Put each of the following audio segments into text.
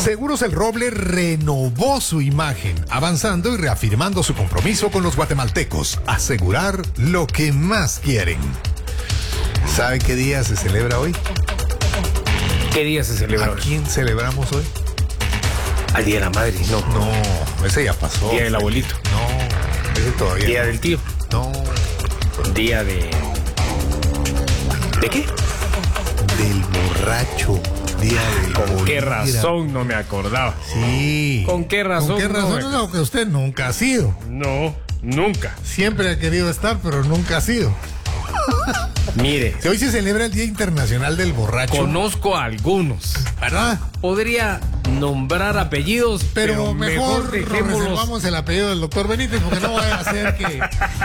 Seguros El Roble renovó su imagen, avanzando y reafirmando su compromiso con los guatemaltecos. Asegurar lo que más quieren. ¿Sabe qué día se celebra hoy? ¿Qué día se celebra hoy? ¿A quién celebramos hoy? Al Día de la Madre, no. No, ese ya pasó. Día del abuelito. No, ese todavía. Día del tío. No. Día de... ¿De qué? Del borracho. Día del ¿Con qué bolígrafo. razón no me acordaba? Sí. ¿Con qué razón? ¿Con qué razón? No, No, que usted nunca ha sido. No, nunca. Siempre ha querido estar, pero nunca ha sido. Mire, Hoy se celebra el Día Internacional del Borracho. conozco a algunos. ¿Verdad? Podría nombrar apellidos, Pero mejor dejémoslos reservamos el apellido del doctor Benítez porque no vaya a ser que...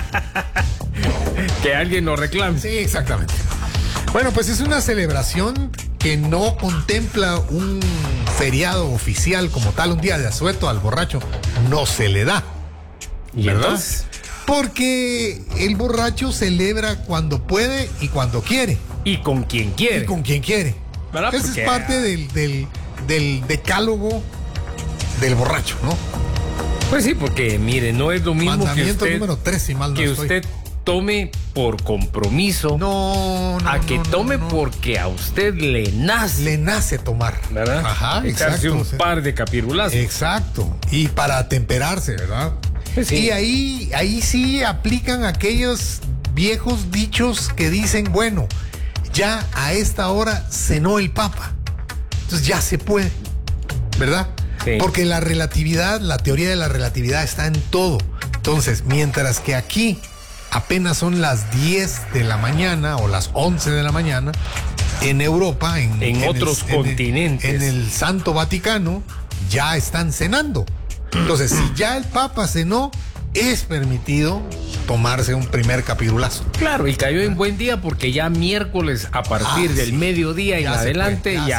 que alguien nos reclame. Sí, exactamente. Bueno, pues es una celebración que no contempla un feriado oficial como tal, un día de asueto al borracho. No se le da. ¿Y ¿verdad? entonces? Porque el borracho celebra cuando puede y cuando quiere. Y con quien quiere. Y con quien quiere. ¿Verdad? Esa Porque- es parte del decálogo del borracho, ¿no? Pues sí, porque mire, no es lo mismo que Mandamiento usted, número 3, si mal no que estoy. usted tome por compromiso, No, a que tome no. porque a usted le nace. Le nace tomar. ¿Verdad? Ajá, Echarse exacto. un par de capirulazos. Exacto. Y para atemperarse, ¿verdad? Sí. Y ahí sí aplican aquellos viejos dichos que dicen, bueno, ya a esta hora cenó el Papa. Entonces ya se puede, ¿verdad? Sí. Porque la relatividad, la teoría de la relatividad está en todo. Entonces, mientras que aquí apenas son las 10 de la mañana o las 11 de la mañana, en Europa, en otros continentes, en el Santo Vaticano, ya están cenando. Entonces, si ya el Papa cenó, es permitido tomarse un primer capirulazo. Claro, y cayó en buen día porque ya miércoles a partir del sí. mediodía en Ya se adelante puede,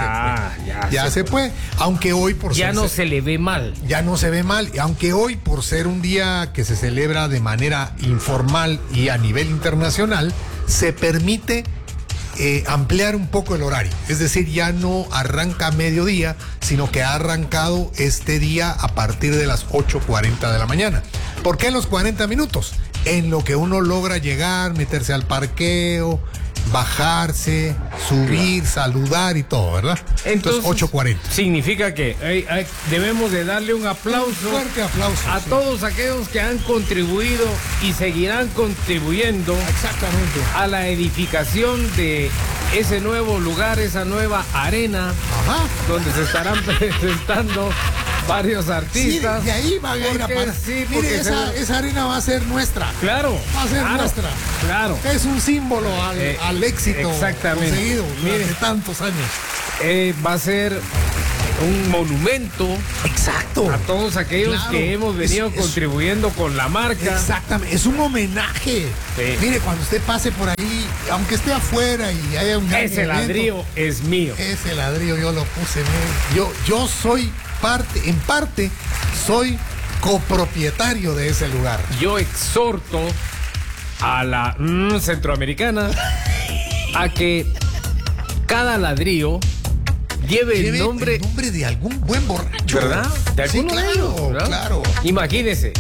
ya se puede. Aunque hoy por ya ser- no se le ve mal. ya no se ve mal, aunque hoy por ser un día que se celebra de manera informal y a nivel internacional, se permite ampliar un poco el horario. Es decir, ya no arranca a mediodía, sino que ha arrancado este día a partir de las 8:40 de la mañana. ¿Por qué los 40 minutos? En lo que uno logra llegar, meterse al parqueo, bajarse, subir, saludar y todo, ¿verdad? Entonces 8:40. significa que debemos de darle un aplauso Fuerte aplauso. a sí. todos aquellos que han contribuido y seguirán contribuyendo Exactamente. a la edificación de ese nuevo lugar, esa nueva arena, Ajá. donde se estarán presentando varios Sí, artistas. de ahí van a ir a Porque parar. sí, Mire, porque esa arena va a ser nuestra. Claro, Va a ser claro, nuestra. claro. Es un símbolo al éxito exactamente. conseguido durante Mire. tantos años. Va a ser un monumento Exacto. a todos aquellos Claro. que hemos venido Es- contribuyendo con la marca. Exactamente, es un homenaje. Sí. Mire, cuando usted pase por ahí, aunque esté afuera y haya un gran Ese evento, ladrillo es mío. ese ladrillo yo lo puse. Mire. Yo soy en parte, soy copropietario de ese lugar. Yo exhorto a la centroamericana a que cada ladrillo lleve el nombre, de algún buen borracho. ¿verdad? De Sí, alguno de ellos, claro, ¿verdad? claro. Imagínese,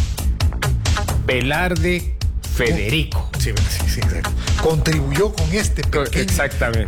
Velarde Federico. Sí, exacto. Contribuyó con este pequeño Exactamente.